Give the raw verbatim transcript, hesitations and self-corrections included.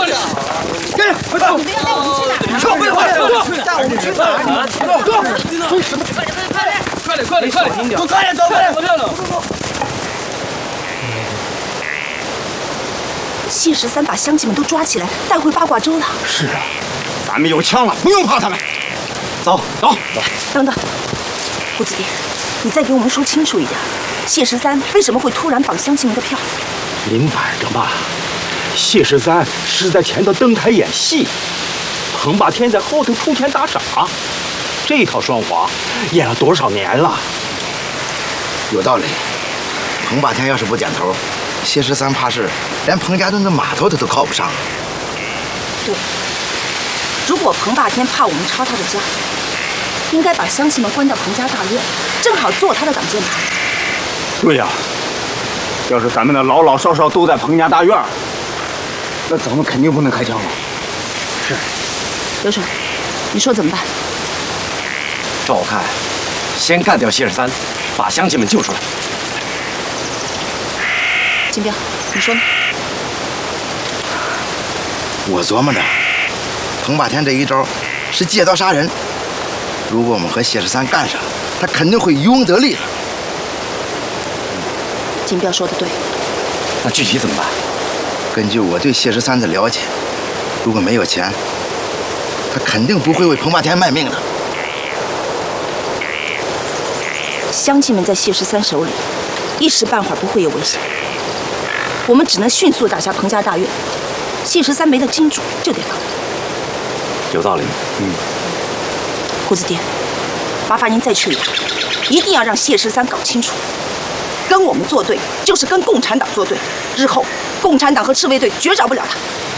跟着，快走！你们要带我们去哪儿？撤！快点，快带我们去哪儿？你们走，走！为什么？快点，快点，快点，快点！走，快点，走，快点！走，走，走！ 谢十三把乡亲们都抓起来，带回八卦洲了。 是啊，咱们有枪了，不用怕他们。走，走，走！ 等等，胡子弟，你再给我们说清楚一点，谢十三为什么会突然绑乡亲们的票？ 明摆着吧，谢十三是在前头登台演戏，彭霸天在后头出钱打赏，这套双簧演了多少年了？ 有道理。彭霸天要是不点头，谢十三怕是连彭家墩的码头他都靠不上。 对，如果彭霸天怕我们抄他的家，应该把乡亲们关到彭家大院，正好做他的挡箭牌。 对呀、啊，要是咱们的老老少少都在彭家大院，那咱们肯定不能开枪了。是。 刘顺，你说怎么办？ 照我看，先干掉谢十三，把乡亲们救出来。 金彪，你说呢？ 我琢磨着，彭霸天这一招是借刀杀人。如果我们和谢十三干上，他肯定会渔翁得利的。 金彪说的对。 那具体怎么办？ 根据我对谢十三的了解，如果没有钱，他肯定不会为彭霸天卖命的。 乡亲们在谢十三手里，一时半会儿不会有危险。我们只能迅速打下彭家大院，谢十三没了金主就得放。 有道理。 嗯。 胡子爹，麻烦您再去一趟，一定要让谢十三搞清楚，跟我们作对就是跟共产党作对，日后共产党和赤卫队绝饶不了他。